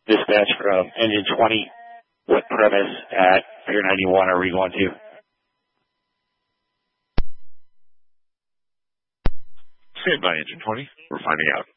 Dispatch from Engine 20. What premise at Pier 91 are we going to? Stand by, Engine 20. We're finding out.